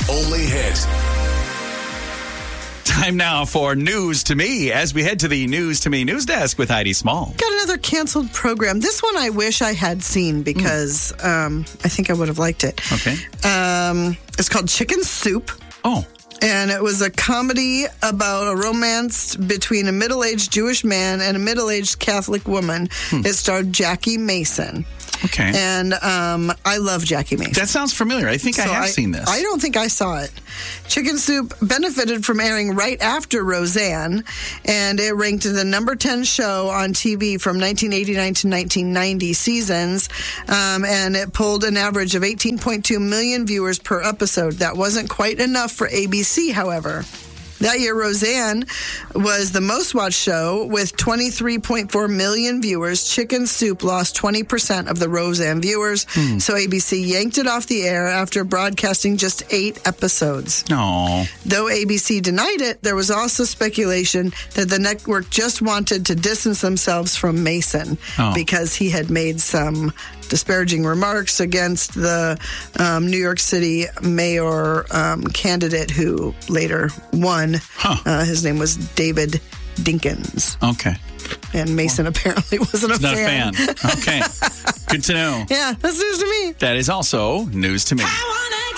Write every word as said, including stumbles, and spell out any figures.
only hit. Time now for News to Me as we head to the News to Me news desk with Heidi Small. Got another canceled program. This one I wish I had seen because mm. um, I think I would have liked it. Okay. Um, it's called Chicken Soup. Oh. And it was a comedy about a romance between a middle-aged Jewish man and a middle-aged Catholic woman. Hmm. It starred Jackie Mason. Okay. And um, I love Jackie Mason. That sounds familiar. I think so I have I, seen this. I don't think I saw it. Chicken Soup benefited from airing right after Roseanne, and it ranked the number ten show on T V from nineteen eighty-nine to nineteen ninety seasons, um, and it pulled an average of eighteen point two million viewers per episode. That wasn't quite enough for A B C, however. That year, Roseanne was the most watched show with twenty-three point four million viewers. Chicken Soup lost twenty percent of the Roseanne viewers, hmm. so A B C yanked it off the air after broadcasting just eight episodes. Aww. Though A B C denied it, there was also speculation that the network just wanted to distance themselves from Mason oh. because he had made some disparaging remarks against the um, New York City mayor um, candidate who later won. Huh. Uh, his name was David Dinkins. Okay. And Mason well, apparently wasn't a not fan. Not a fan. Okay. Good to know. Yeah, that's news to me. That is also news to me.